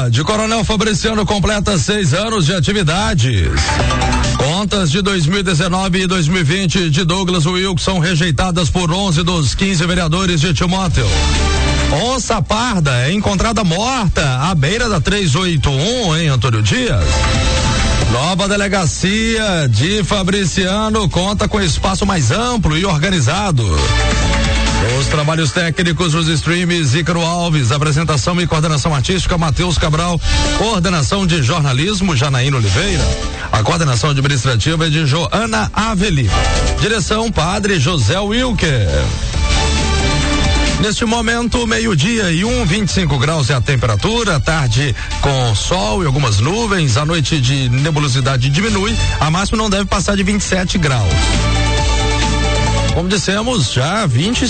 Escola de Coronel Fabriciano completa 6 anos de atividades. Contas de 2019 e 2020 de Douglas Wilson rejeitadas por 11 dos 15 vereadores de Timóteo. Onça parda é encontrada morta à beira da 381 em Antônio Dias. Nova delegacia de Fabriciano conta com espaço mais amplo e organizado. Os trabalhos técnicos dos streams Ícaro Alves, apresentação e coordenação artística Matheus Cabral, coordenação de jornalismo Janaína Oliveira, a coordenação administrativa é de Joana Aveli, direção Padre José Wilker. Neste momento, 12:00 e 25 graus é a temperatura, tarde com sol e algumas nuvens, a noite de nebulosidade diminui, a máxima não deve passar de 27 graus. Como dissemos, já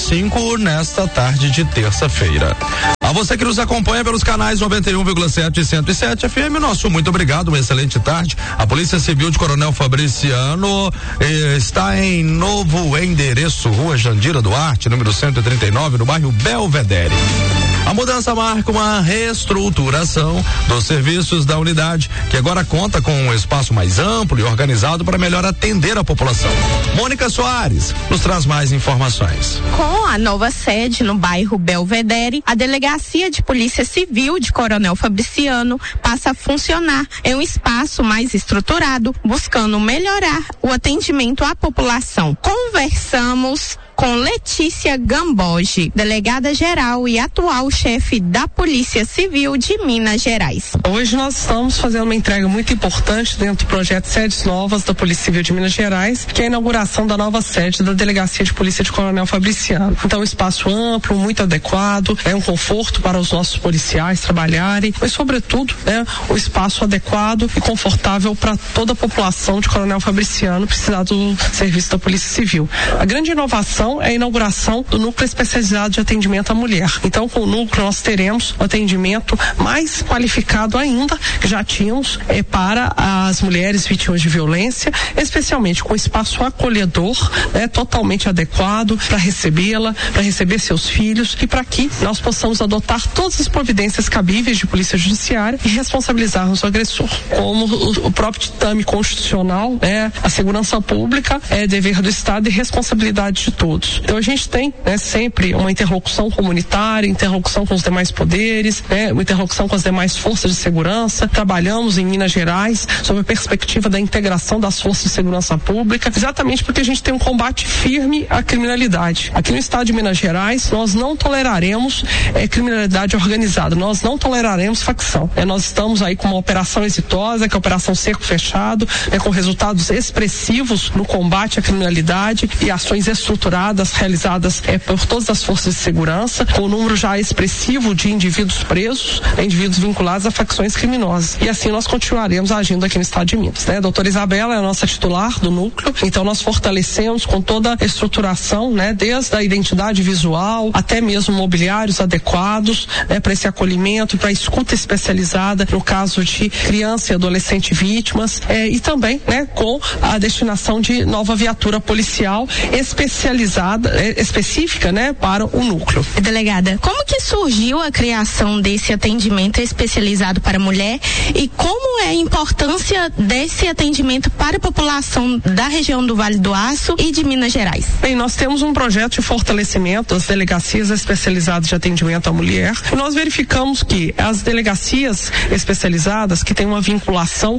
25 nesta tarde de terça-feira. A você que nos acompanha pelos canais 91,7 e 107 FM, nosso muito obrigado, uma excelente tarde. A Polícia Civil de Coronel Fabriciano está em novo endereço, Rua Jandira Duarte, número 139, no bairro Belvedere. A mudança marca uma reestruturação dos serviços da unidade, que agora conta com um espaço mais amplo e organizado para melhor atender a população. Mônica Soares nos traz mais informações. Com a nova sede no bairro Belvedere, a Delegacia de Polícia Civil de Coronel Fabriciano passa a funcionar em um espaço mais estruturado, buscando melhorar o atendimento à população. Conversamos com Letícia Gamboge, delegada-geral e atual chefe da Polícia Civil de Minas Gerais. Hoje nós estamos fazendo uma entrega muito importante dentro do projeto Sedes Novas da Polícia Civil de Minas Gerais, que é a inauguração da nova sede da Delegacia de Polícia de Coronel Fabriciano. Então, um espaço amplo, muito adequado, é um conforto para os nossos policiais trabalharem, mas sobretudo, o espaço adequado e confortável para toda a população de Coronel Fabriciano precisar do serviço da Polícia Civil. A grande inovação é a inauguração do núcleo especializado de atendimento à mulher. Então, com o núcleo nós teremos o atendimento mais qualificado ainda que já tínhamos para as mulheres vítimas de violência, especialmente com espaço acolhedor, totalmente adequado para recebê-la, para receber seus filhos e para que nós possamos adotar todas as providências cabíveis de polícia judiciária e responsabilizarmos o agressor. Como o próprio ditame constitucional, a segurança pública é dever do Estado e responsabilidade de todos. Então a gente tem sempre uma interlocução comunitária, interlocução com os demais poderes, uma interlocução com as demais forças de segurança. Trabalhamos em Minas Gerais sob a perspectiva da integração das forças de segurança pública, exatamente porque a gente tem um combate firme à criminalidade. Aqui no estado de Minas Gerais nós não toleraremos criminalidade organizada, nós não toleraremos facção. Nós estamos aí com uma operação exitosa, que é a Operação Cerco Fechado, com resultados expressivos no combate à criminalidade e ações estruturadas realizadas por todas as forças de segurança, com um número já expressivo de indivíduos presos, indivíduos vinculados a facções criminosas. E assim nós continuaremos agindo aqui no estado de Minas. A doutora Isabela é a nossa titular do núcleo, então nós fortalecemos com toda a estruturação, desde a identidade visual até mesmo mobiliários adequados, para esse acolhimento, para a escuta especializada no caso de criança e adolescente vítimas, e também, com a destinação de nova viatura policial especializada, específica, para o núcleo. Delegada, como que surgiu a criação desse atendimento especializado para a mulher e como é a importância desse atendimento para a população da região do Vale do Aço e de Minas Gerais? Bem, nós temos um projeto de fortalecimento das delegacias especializadas de atendimento à mulher e nós verificamos que as delegacias especializadas que têm uma vinculação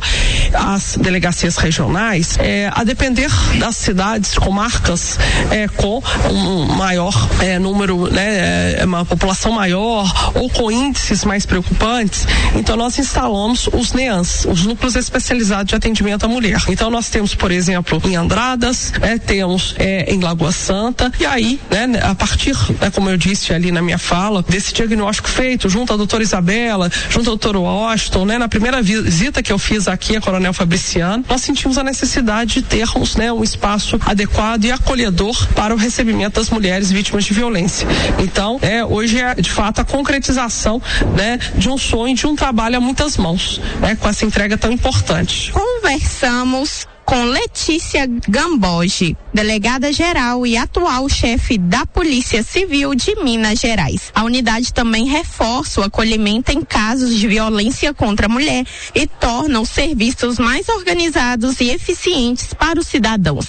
às delegacias regionais, a depender das cidades, comarcas, com um maior número, uma população maior ou com índices mais preocupantes, então nós instalamos os NEANs, os núcleos especializados de atendimento à mulher. Então nós temos, por exemplo, em Andradas, temos em Lagoa Santa, e aí, a partir, como eu disse ali na minha fala, desse diagnóstico feito junto à doutora Isabela, junto ao doutor Washington, na primeira visita que eu fiz aqui a Coronel Fabriciano, nós sentimos a necessidade de termos, um espaço adequado e acolhedor para o recebimento das mulheres vítimas de violência. Então, hoje é de fato a concretização, de um sonho, de um trabalho a muitas mãos, com essa entrega tão importante. Conversamos com com Letícia Gamboge, delegada-geral e atual chefe da Polícia Civil de Minas Gerais. A unidade também reforça o acolhimento em casos de violência contra a mulher e torna os serviços mais organizados e eficientes para os cidadãos.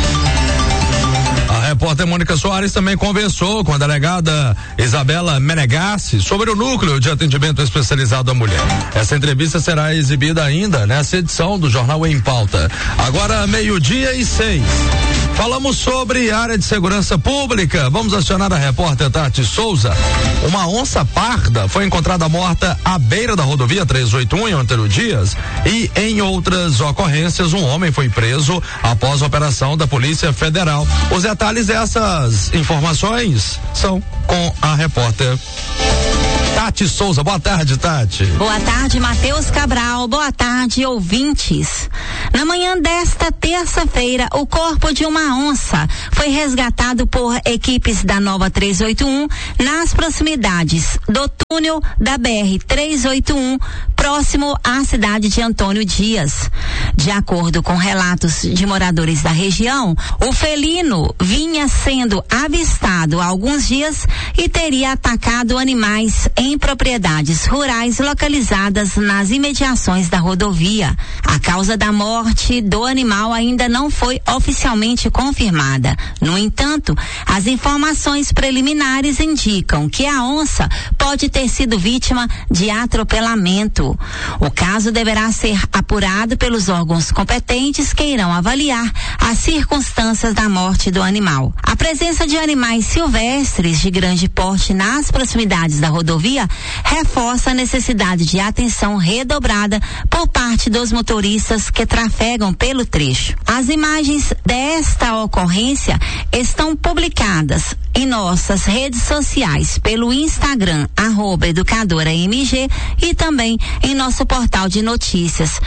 A repórter Mônica Soares também conversou com a delegada Isabela Menegassi sobre o núcleo de atendimento especializado à mulher. Essa entrevista será exibida ainda nessa edição do Jornal Em Pauta. Agora 12:06. Falamos sobre área de segurança pública. Vamos acionar a repórter Tati Souza. Uma onça parda foi encontrada morta à beira da rodovia 381 em Antero Dias, e em outras ocorrências um homem foi preso após a operação da Polícia Federal. Os detalhes dessas informações são com a repórter Tati Souza. Boa tarde, Tati. Boa tarde, Matheus Cabral. Boa tarde, ouvintes. Na manhã desta terça-feira, o corpo de uma onça foi resgatado por equipes da Nova 381 nas proximidades do túnel da BR-381, próximo à cidade de Antônio Dias. De acordo com relatos de moradores da região, o felino vinha sendo avistado há alguns dias e teria atacado animais em propriedades rurais localizadas nas imediações da rodovia. A causa da morte do animal ainda não foi oficialmente confirmada. No entanto, as informações preliminares indicam que a onça pode ter sido vítima de atropelamento. O caso deverá ser apurado pelos órgãos competentes que irão avaliar as circunstâncias da morte do animal. A presença de animais silvestres de grande porte nas proximidades da rodovia reforça a necessidade de atenção redobrada por parte dos motoristas que trafegam pelo trecho. As imagens desta ocorrência estão publicadas em nossas redes sociais pelo Instagram @educadoramg e também em nosso portal de notícias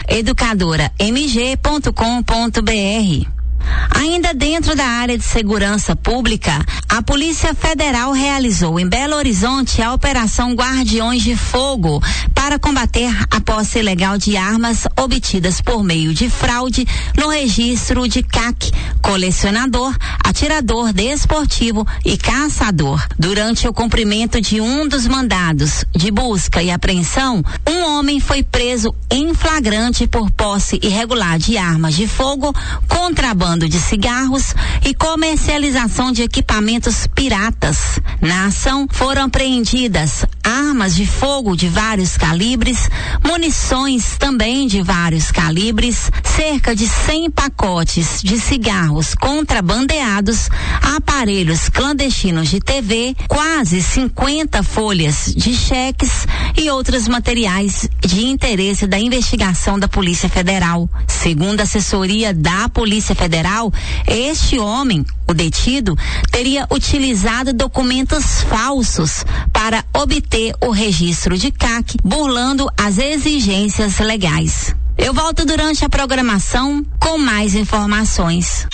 educadoramg.com.br. Ainda dentro da área de segurança pública, a Polícia Federal realizou em Belo Horizonte a Operação Guardiões de Fogo para combater a posse ilegal de armas obtidas por meio de fraude no registro de CAC, colecionador, atirador desportivo e caçador. Durante o cumprimento de um dos mandados de busca e apreensão, um homem foi preso em flagrante por posse irregular de armas de fogo, contrabando de cigarros e comercialização de equipamentos piratas. Na ação foram apreendidas armas de fogo de vários calibres, munições também de vários calibres, cerca de 100 pacotes de cigarros contrabandeados, aparelhos clandestinos de TV, quase 50 folhas de cheques e outros materiais de interesse da investigação da Polícia Federal. Segundo a assessoria da Polícia Federal, este homem, o detido, teria utilizado documentos falsos para obter o registro de CAC, burlando as exigências legais. Eu volto durante a programação com mais informações.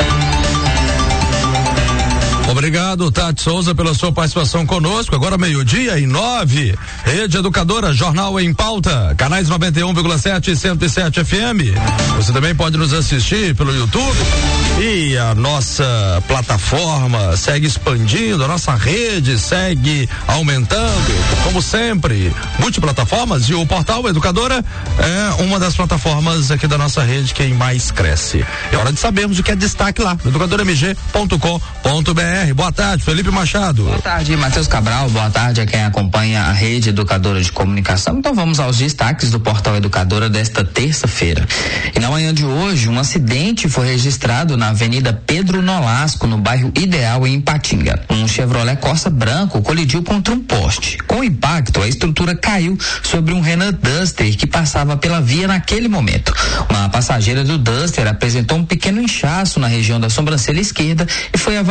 Obrigado, Tati Souza, pela sua participação conosco. Agora 12:09. Rede Educadora, Jornal Em Pauta, canais 91,7 e 107 FM. Você também pode nos assistir pelo YouTube. E a nossa plataforma segue expandindo, a nossa rede segue aumentando, como sempre, multiplataformas, e o portal Educadora é uma das plataformas aqui da nossa rede que mais cresce. É hora de sabermos o que é destaque lá, educadoramg.com.br. Boa tarde, Felipe Machado. Boa tarde, Matheus Cabral. Boa tarde a quem acompanha a Rede Educadora de Comunicação. Então vamos aos destaques do portal Educadora desta terça-feira. E na manhã de hoje, um acidente foi registrado na Avenida Pedro Nolasco, no bairro Ideal, em Ipatinga. Um Chevrolet Corsa branco colidiu contra um poste. Com o impacto, a estrutura caiu sobre um Renault Duster que passava pela via naquele momento. Uma passageira do Duster apresentou um pequeno inchaço na região da sobrancelha esquerda e foi avaliada pelo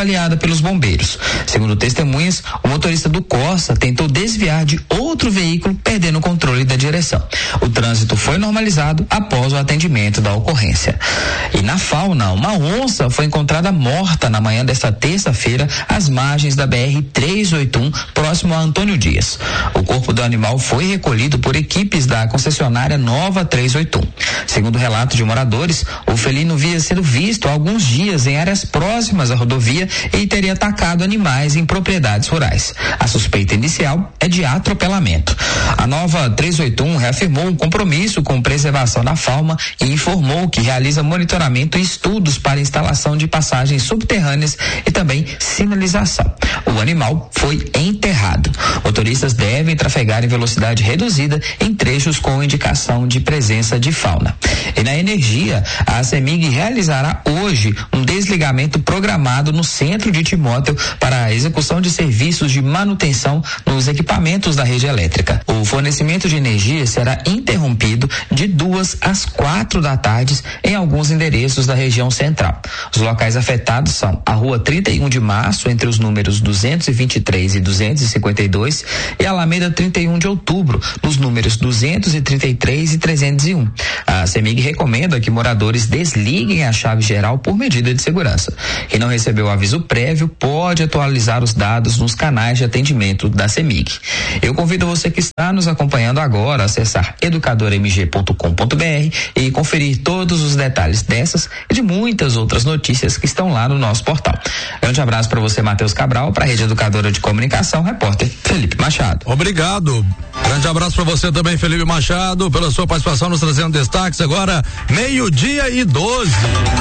pelos bombeiros. Segundo testemunhas, o motorista do Corsa tentou desviar de outro veículo, perdendo o controle da direção. O trânsito foi normalizado após o atendimento da ocorrência. E na Fauna, uma onça foi encontrada morta na manhã desta terça-feira às margens da BR-381, próximo a Antônio Dias. O corpo do animal foi recolhido por equipes da concessionária Nova 381. Segundo relatos de moradores, o felino havia sido visto há alguns dias em áreas próximas à rodovia e teria atacado animais em propriedades rurais. A suspeita inicial é de atropelamento. A Nova 381 reafirmou um compromisso com preservação da fauna e informou que realiza monitoramento e estudos para instalação de passagens subterrâneas e também sinalização. O animal foi enterrado. Motoristas devem trafegar em velocidade reduzida em trechos com indicação de presença de fauna. E na energia, a CEMIG realizará hoje um desligamento programado no centro de Timóteo para a execução de serviços de manutenção nos equipamentos da rede elétrica. O fornecimento de energia será interrompido de 2 às 4 da tarde em alguns endereços da região central. Os locais afetados são a Rua 31 de Março, entre os números 223 e 252, e a Alameda 31 de Outubro, nos números 233 e 301. A CEMIG recomenda que moradores desliguem a chave geral por medida de segurança. Quem não recebeu o aviso prévio pode atualizar os dados nos canais de atendimento da CEMIG. Eu convido você que está nos acompanhando agora a acessar educadormg.com.br e conferir todos os detalhes dessas e de muitas outras notícias que estão lá no nosso portal. Grande abraço para você, Matheus Cabral, para a Rede Educadora de Comunicação, repórter Felipe Machado. Obrigado. Grande abraço para você também, Felipe Machado, pela sua participação nos trazendo destaques. Agora, 12:12.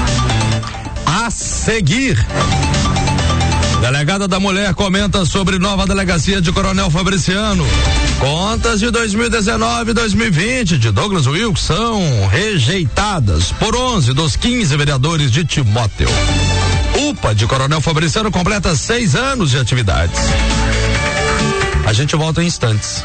A seguir, delegada da Mulher comenta sobre nova delegacia de Coronel Fabriciano. Contas de 2019 e 2020 de Douglas Wilkes são rejeitadas por 11 dos 15 vereadores de Timóteo. UPA de Coronel Fabriciano completa 6 anos de atividades. A gente volta em instantes.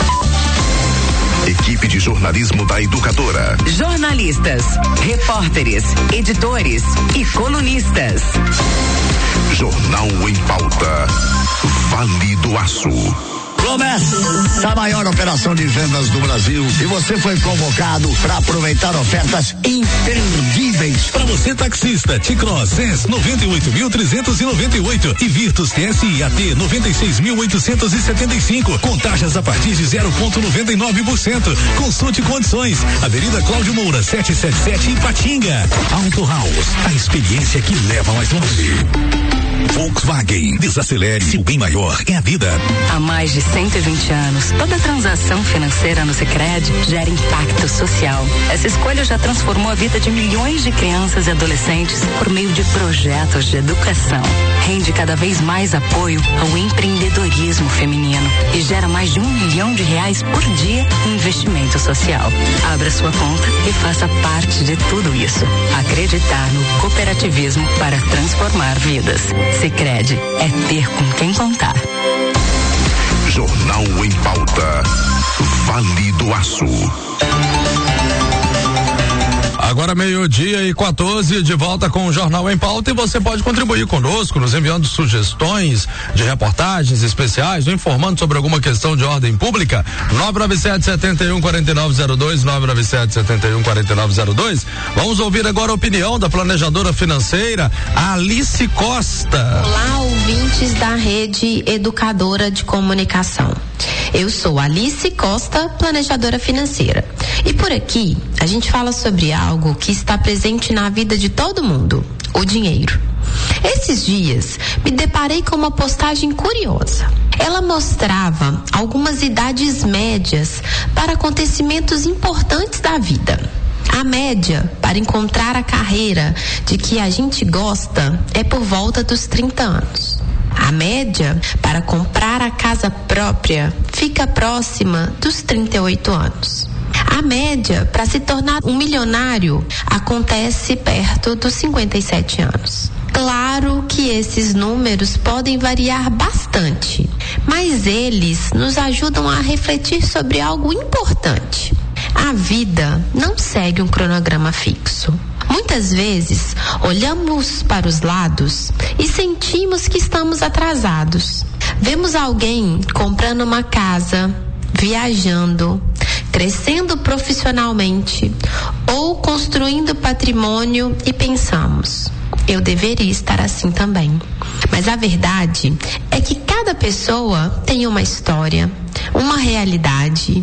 Equipe de jornalismo da Educadora. Jornalistas, repórteres, editores e colunistas. Jornal em Pauta. Vale do Aço. Começa a maior operação de vendas do Brasil e você foi convocado para aproveitar ofertas imperdíveis. Para você taxista, T-Cross SES 98.398 e Virtus TSI AT 96.875 com taxas a partir de 0,99%. Consulte condições. Avenida Cláudio Moura 777 Ipatinga. Auto House, a experiência que leva mais longe. Volkswagen, desacelere, o bem maior é a vida. Há mais de 120 anos, toda transação financeira no Sicredi gera impacto social. Essa escolha já transformou a vida de milhões de crianças e adolescentes por meio de projetos de educação. Rende cada vez mais apoio ao empreendedorismo feminino e gera mais de R$1 milhão por dia em investimento social. Abra sua conta e faça parte de tudo isso. Acreditar no cooperativismo para transformar vidas. Sicredi é ter com quem contar. Jornal em Pauta. Vale do Aço. Agora 12:14, de volta com o Jornal em Pauta, e você pode contribuir conosco, nos enviando sugestões de reportagens especiais, ou informando sobre alguma questão de ordem pública. 997-71-4902, 997-71-4902. Vamos ouvir agora a opinião da planejadora financeira, Alice Costa. Olá, ouvintes da Rede Educadora de Comunicação. Eu sou Alice Costa, planejadora financeira. E por aqui, a gente fala sobre algo que está presente na vida de todo mundo: o dinheiro. Esses dias, me deparei com uma postagem curiosa. Ela mostrava algumas idades médias para acontecimentos importantes da vida. A média para encontrar a carreira de que a gente gosta é por volta dos 30 anos. A média para comprar a casa própria fica próxima dos 38 anos. A média para se tornar um milionário acontece perto dos 57 anos. Claro que esses números podem variar bastante, mas eles nos ajudam a refletir sobre algo importante. A vida não segue um cronograma fixo. Muitas vezes, olhamos para os lados e sentimos que estamos atrasados. Vemos alguém comprando uma casa, viajando, crescendo profissionalmente ou construindo patrimônio e pensamos: eu deveria estar assim também. Mas a verdade é que cada pessoa tem uma história, uma realidade,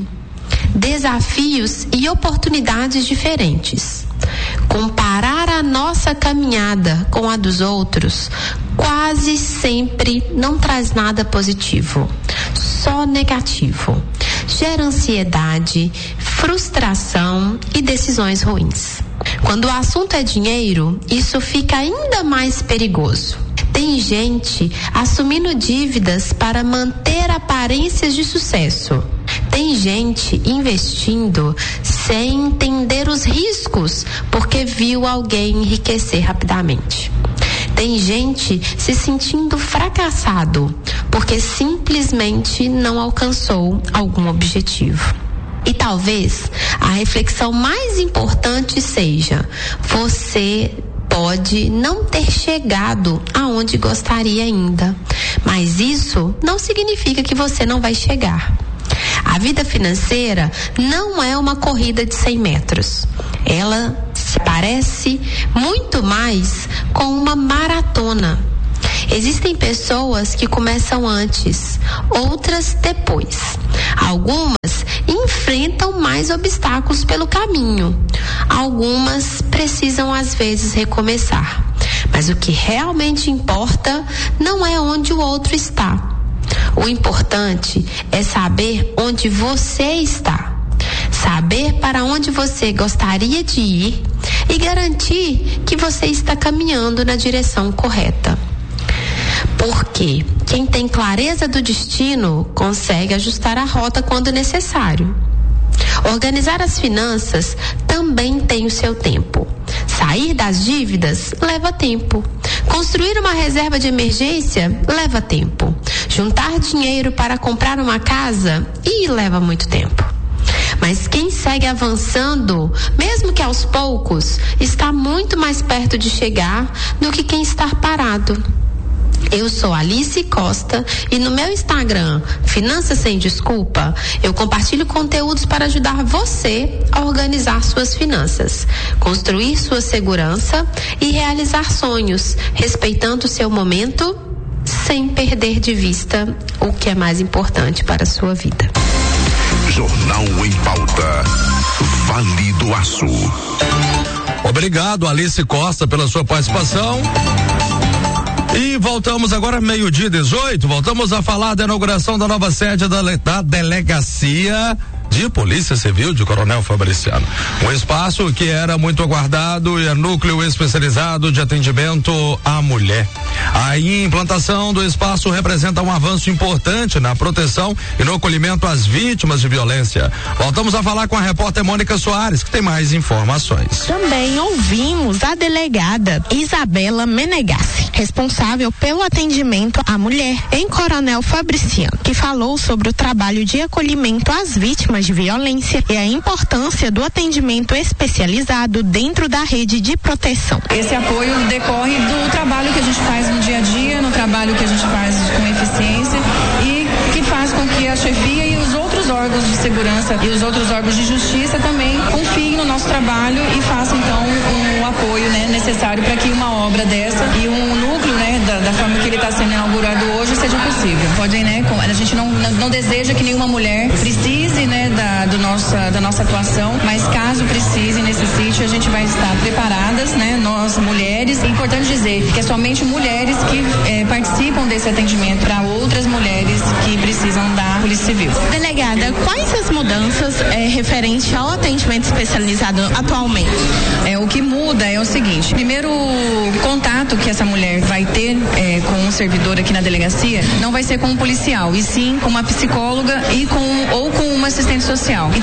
desafios e oportunidades diferentes. Comparar a nossa caminhada com a dos outros quase sempre não traz nada positivo, só negativo. Gera ansiedade, frustração e decisões ruins. Quando o assunto é dinheiro, isso fica ainda mais perigoso. Tem gente assumindo dívidas para manter aparências de sucesso. Tem gente investindo sem entender os riscos porque viu alguém enriquecer rapidamente. Tem gente se sentindo fracassado porque simplesmente não alcançou algum objetivo. E talvez a reflexão mais importante seja: você pode não ter chegado aonde gostaria ainda, mas isso não significa que você não vai chegar. A vida financeira não é uma corrida de 100 metros. Ela se parece muito mais com uma maratona. Existem pessoas que começam antes, outras depois. Algumas enfrentam mais obstáculos pelo caminho. Algumas precisam às vezes recomeçar. Mas o que realmente importa não é onde o outro está. O importante é saber onde você está. Saber para onde você gostaria de ir e garantir que você está caminhando na direção correta. Porque quem tem clareza do destino consegue ajustar a rota quando necessário. Organizar as finanças também tem o seu tempo. Sair das dívidas leva tempo. Construir uma reserva de emergência leva tempo. Juntar dinheiro para comprar uma casa leva muito tempo. Mas quem segue avançando, mesmo que aos poucos, está muito mais perto de chegar do que quem está parado. Eu sou Alice Costa e no meu Instagram, Finanças Sem Desculpa, eu compartilho conteúdos para ajudar você a organizar suas finanças, construir sua segurança e realizar sonhos, respeitando o seu momento, sem perder de vista o que é mais importante para a sua vida. Jornal em Pauta. Vale do Aço. Obrigado, Alice Costa, pela sua participação. E voltamos agora, 12:18, voltamos a falar da inauguração da nova sede da Delegacia de Polícia Civil de Coronel Fabriciano. Um espaço que era muito aguardado e é núcleo especializado de atendimento à mulher. A implantação do espaço representa um avanço importante na proteção e no acolhimento às vítimas de violência. Voltamos a falar com a repórter Mônica Soares, que tem mais informações. Também ouvimos a delegada Isabela Menegassi, responsável pelo atendimento à mulher em Coronel Fabriciano, que falou sobre o trabalho de acolhimento às vítimas de violência e a importância do atendimento especializado dentro da rede de proteção. Esse apoio decorre do trabalho que a gente faz no dia a dia, no trabalho que a gente faz com eficiência e que faz com que a chefia e os outros órgãos de segurança e os outros órgãos de justiça também confiem no nosso trabalho e façam então um apoio, necessário para que uma obra dessa e um núcleo, da forma que ele está sendo inaugurado hoje seja possível. A gente não deseja que nenhuma mulher precise, da nossa atuação, mas caso precise, necessite, a gente vai estar preparadas, nós mulheres. É importante dizer que é somente mulheres que participam desse atendimento para outras mulheres que precisam da Polícia Civil. Delegada, quais as mudanças referente ao atendimento especializado atualmente? O que muda é o seguinte: primeiro, o contato que essa mulher vai ter com um servidor aqui na delegacia não vai ser com um policial, e sim com uma psicóloga ou com uma assistente social. Então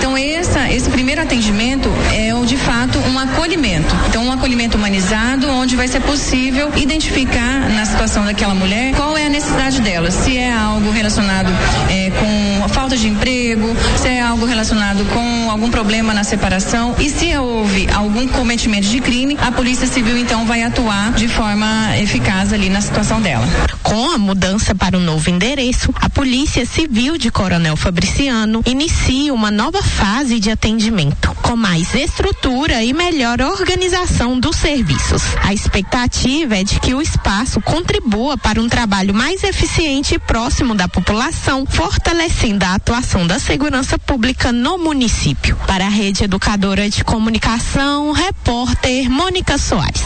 Então esse primeiro atendimento é de fato um acolhimento. Então um acolhimento humanizado, onde vai ser possível identificar na situação daquela mulher qual é a necessidade dela, se é algo relacionado com a falta de emprego, se é algo relacionado com algum problema na separação, e se houve algum cometimento de crime, a Polícia Civil então vai atuar de forma eficaz ali na situação dela. Com a mudança para o novo endereço, a Polícia Civil de Coronel Fabriciano inicia uma nova fase de atendimento, com mais estrutura e melhor organização dos serviços. A expectativa é de que o espaço contribua para um trabalho mais eficiente e próximo da população, fortalecendo a atuação da segurança pública no município. Para a Rede Educadora de Comunicação, repórter Mônica Soares.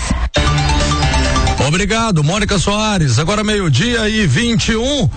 Obrigado, Mônica Soares. Agora 12:21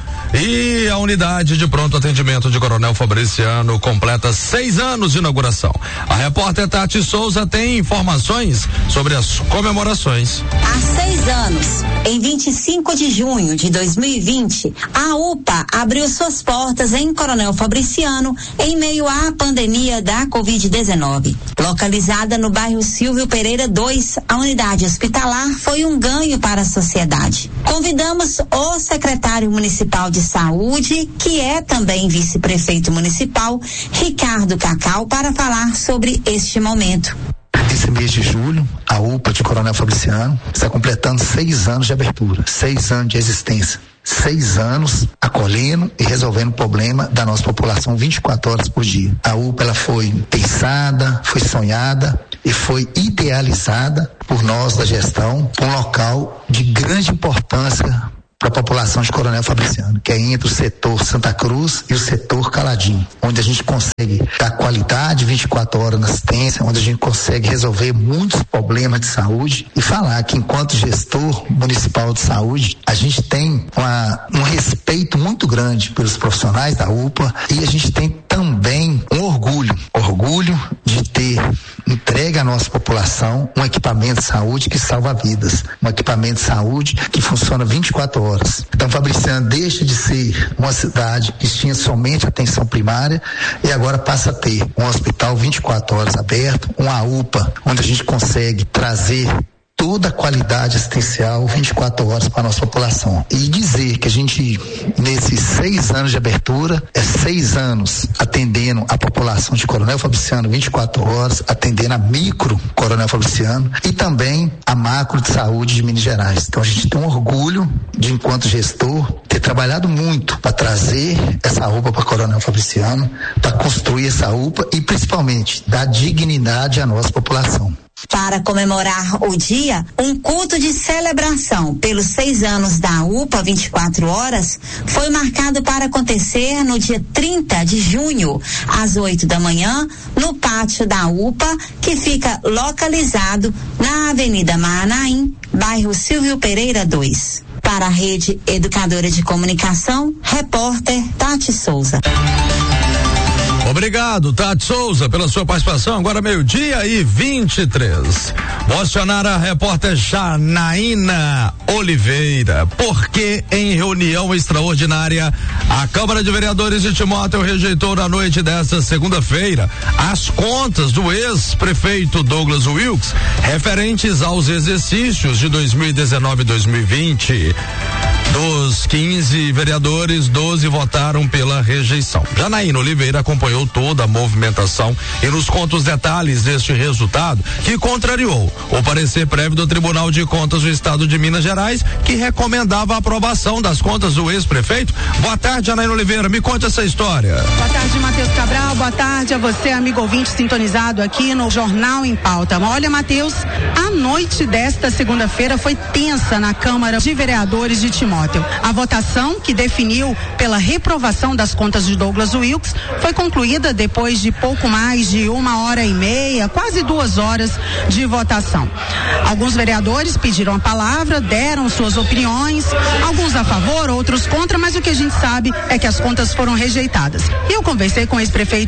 e a unidade de pronto atendimento de Coronel Fabriciano completa 6 anos de inauguração. A repórter Tati Souza tem informações sobre as comemorações. Há 6 anos, em 25 de junho de 2020, a UPA abriu suas portas em Coronel Fabriciano em meio à pandemia da Covid-19. Localizada no bairro Silvio Pereira 2, a unidade hospitalar foi um ganho para a sociedade. Convidamos o secretário municipal de saúde, que é também vice-prefeito municipal, Ricardo Cacau, para falar sobre este momento. Esse mês de julho, a UPA de Coronel Fabriciano está completando 6 anos de abertura, 6 anos de existência. 6 anos acolhendo e resolvendo o problema da nossa população 24 horas por dia. A UPA ela foi pensada, foi sonhada e foi idealizada por nós da gestão, um local de grande importância para a população de Coronel Fabriciano, que é entre o setor Santa Cruz e o setor Caladinho, onde a gente consegue dar qualidade 24 horas na assistência, onde a gente consegue resolver muitos problemas de saúde, e falar que enquanto gestor municipal de saúde, a gente tem um respeito muito grande pelos profissionais da UPA, e a gente tem também um orgulho de ter entregue à nossa população um equipamento de saúde que salva vidas, um equipamento de saúde que funciona 24 horas. Então, Fabriciano deixa de ser uma cidade que tinha somente atenção primária e agora passa a ter um hospital 24 horas aberto, uma UPA onde a gente consegue trazer toda a qualidade assistencial 24 horas para a nossa população. E dizer que a gente, nesses 6 anos de abertura, 6 anos atendendo a população de Coronel Fabriciano 24 horas, atendendo a micro Coronel Fabriciano e também a macro de saúde de Minas Gerais. Então a gente tem um orgulho de, enquanto gestor, ter trabalhado muito para trazer essa UPA para Coronel Fabriciano, para construir essa UPA e principalmente dar dignidade à nossa população. Para comemorar o dia, um culto de celebração pelos 6 anos da UPA 24 horas foi marcado para acontecer no dia 30 de junho, às 8 da manhã, no pátio da UPA, que fica localizado na Avenida Maranaim, bairro Silvio Pereira 2. Para a Rede Educadora de Comunicação, repórter Tati Souza. Obrigado, Tati Souza, pela sua participação. Agora 12:23. Vou acionar a repórter Janaína Oliveira, porque em reunião extraordinária, a Câmara de Vereadores de Timóteo rejeitou na noite desta segunda-feira as contas do ex-prefeito Douglas Wilkes referentes aos exercícios de 2019 e 2020. Dos 15 vereadores, 12 votaram pela rejeição. Janaína Oliveira acompanhou toda a movimentação e nos conta os detalhes deste resultado, que contrariou o parecer prévio do Tribunal de Contas do Estado de Minas Gerais, que recomendava a aprovação das contas do ex-prefeito. Boa tarde, Janaína Oliveira, me conte essa história. Boa tarde, Matheus Cabral, boa tarde a você, amigo ouvinte sintonizado aqui no Jornal em Pauta. Olha, Matheus, a noite desta segunda-feira foi tensa na Câmara de Vereadores de Timóteo. A votação, que definiu pela reprovação das contas de Douglas Wilkes, foi concluída depois de pouco mais de 1h30, quase 2 horas de votação. Alguns vereadores pediram a palavra, deram suas opiniões, alguns a favor, outros contra, mas o que a gente sabe é que as contas foram rejeitadas. Eu conversei com o ex-prefeito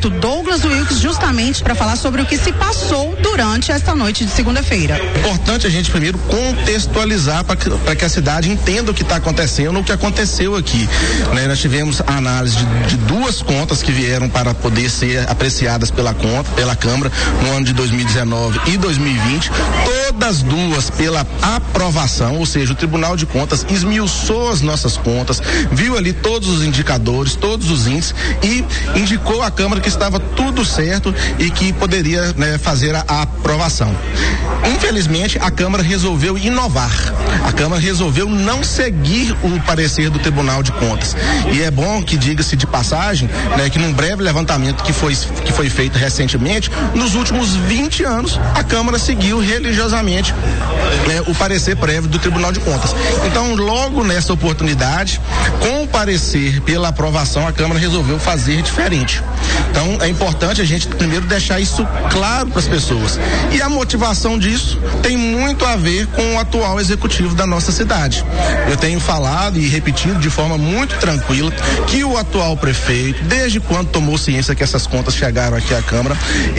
Douglas Wilkes, justamente para falar sobre o que se passou durante esta noite de segunda-feira. Importante a gente primeiro contextualizar para que a cidade entenda o que está acontecendo, o que aconteceu aqui. Né? Nós tivemos a análise de duas contas que vieram para poder ser apreciadas pela Câmara no ano de 2019 e 2020, todas duas pela aprovação, ou seja, o Tribunal de Contas esmiuçou as nossas contas, viu ali todos os indicadores, todos os índices e indicou à Câmara que estava tudo certo e que poderia, né, fazer a aprovação. Infelizmente, a Câmara resolveu inovar. A Câmara resolveu não seguir o parecer do Tribunal de Contas. E é bom que diga-se de passagem, né, que num breve levantamento que foi feito recentemente, nos últimos 20 anos, a Câmara seguiu religiosamente, né, o parecer prévio do Tribunal de Contas. Então, logo nessa oportunidade, com o parecer pela aprovação, a Câmara resolveu fazer diferente. Então, é importante a gente primeiro deixar isso claro para as pessoas. E a motivação disso tem muito a ver com o atual executivo da nossa cidade. Eu tenho falado e repetido de forma muito tranquila que o atual prefeito, desde quando tomou ciência que essas contas chegaram aqui à Câmara,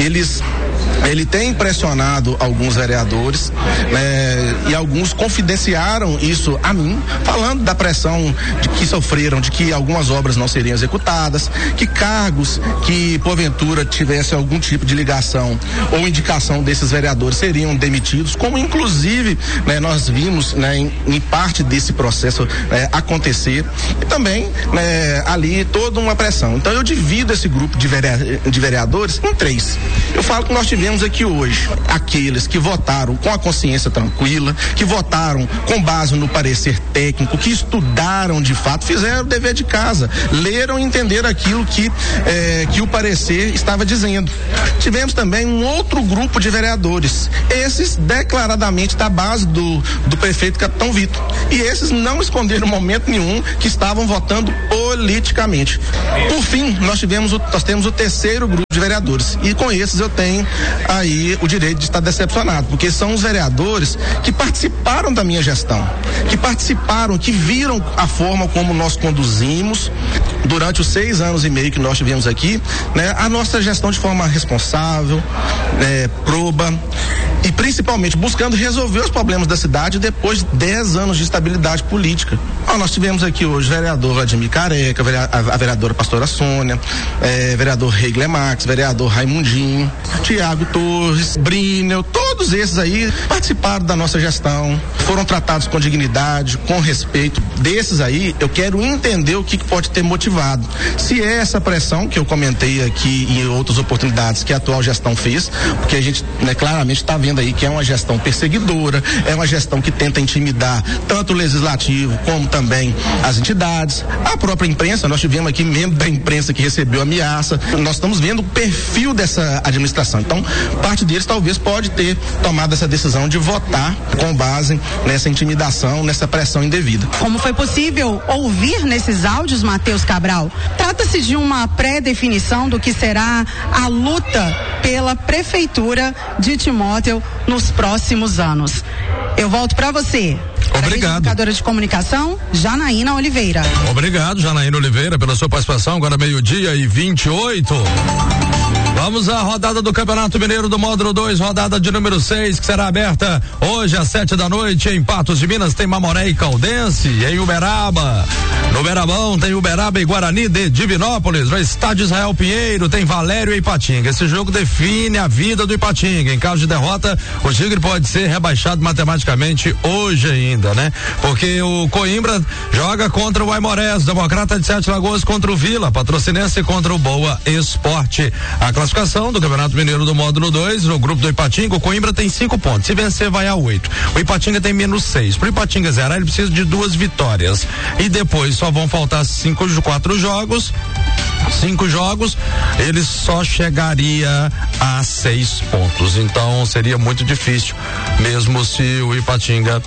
ele tem impressionado alguns vereadores, né, e alguns confidenciaram isso a mim, falando da pressão de que sofreram, de que algumas obras não seriam executadas, que cargos que porventura tivessem algum tipo de ligação ou indicação desses vereadores seriam demitidos, como inclusive, né, nós vimos, né, em parte desse processo acontecer, e também, né, ali toda uma pressão. Então eu divido esse grupo de vereadores em três. Eu falo que nós tivemos aqui hoje aqueles que votaram com a consciência tranquila, que votaram com base no parecer técnico, que estudaram de fato, fizeram o dever de casa, leram e entenderam aquilo que o parecer estava dizendo. Tivemos também um outro grupo de vereadores, esses declaradamente da base do prefeito Capitão Vitor, e esses não esconderam em momento nenhum que estavam votando politicamente. Por fim, nós temos o terceiro grupo de vereadores, e com esses eu tenho aí o direito de estar decepcionado, porque são os vereadores que participaram da minha gestão, que viram a forma como nós conduzimos durante os 6 anos e meio que nós tivemos aqui, né, a nossa gestão de forma responsável, proba e principalmente buscando resolver os problemas da cidade depois de 10 anos de estabilidade política. Nós tivemos aqui hoje o vereador Vladimir Careca, a vereadora Pastora Sônia, vereador Regler Max, vereador Raimundinho, Tiago Torres, Brinel, todos esses aí participaram da nossa gestão, foram tratados com dignidade, com respeito. Desses aí, eu quero entender o que pode ter motivado. Se é essa pressão que eu comentei aqui em outras oportunidades que a atual gestão fez, porque a gente, né, claramente está vendo aí que é uma gestão perseguidora, é uma gestão que tenta intimidar tanto o legislativo como também as entidades, a própria imprensa. Nós tivemos aqui membro da imprensa que recebeu ameaça. Nós estamos vendo o perfil dessa administração. Então, parte deles talvez pode ter tomado essa decisão de votar com base nessa intimidação, nessa pressão indevida. Como foi possível ouvir nesses áudios, Matheus Cabral, trata-se de uma pré-definição do que será a luta pela prefeitura de Timóteo nos próximos anos. Eu volto para você. Obrigado. Comunicadora de comunicação, Janaína Oliveira. Obrigado, Janaína Oliveira, pela sua participação. Agora 12:28. Vamos à rodada do Campeonato Mineiro do Módulo 2, rodada de número 6, que será aberta hoje às 7h em Patos de Minas. Tem Mamoré e Caldense. Em Uberaba, no Uberabão tem Uberaba e Guarani de Divinópolis. No estádio Israel Pinheiro tem Valério e Ipatinga. Esse jogo define a vida do Ipatinga. Em caso de derrota, o Tigre pode ser rebaixado matematicamente hoje ainda, né? Porque o Coimbra joga contra o Aimorés, Democrata de Sete Lagoas contra o Vila, Patrocinense contra o Boa Esporte. A classificação do Campeonato Mineiro do Módulo 2, no grupo do Ipatinga, o Coimbra tem 5 pontos. Se vencer, vai a 8. O Ipatinga tem -6. Pro Ipatinga zerar, ele precisa de 2 vitórias. E depois só vão faltar 4 jogos. 5 jogos, ele só chegaria a 6 pontos. Então seria muito difícil, mesmo se o Ipatinga,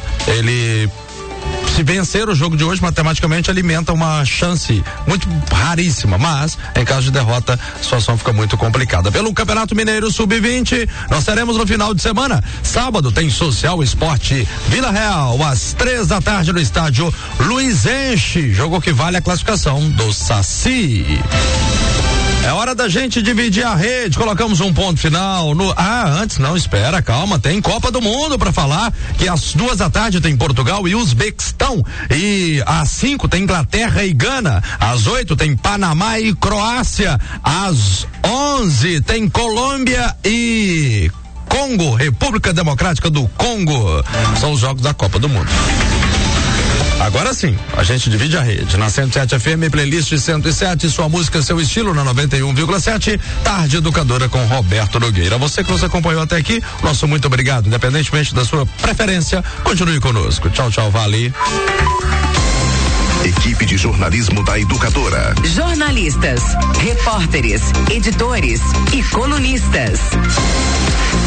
se vencer o jogo de hoje, matematicamente alimenta uma chance muito raríssima, mas em caso de derrota a situação fica muito complicada. Pelo Campeonato Mineiro Sub-20, nós teremos no final de semana, sábado, tem Social Esporte Vila Real, às 3h no estádio Luiz Enche, jogo que vale a classificação do Saci. É hora da gente dividir a rede. Colocamos um ponto final no. Antes não, espera, calma. Tem Copa do Mundo pra falar. Que às 14h tem Portugal e Uzbequistão. E às 5 tem Inglaterra e Gana. Às 8 tem Panamá e Croácia. Às 11 tem Colômbia e Congo, República Democrática do Congo. São os jogos da Copa do Mundo. Agora sim, a gente divide a rede. Na 107 FM, playlist 107, sua música, seu estilo, na 91,7. Tarde Educadora com Roberto Nogueira. Você que nos acompanhou até aqui, nosso muito obrigado. Independentemente da sua preferência, continue conosco. Tchau, tchau, vale. Equipe de jornalismo da Educadora. Jornalistas, repórteres, editores e colunistas.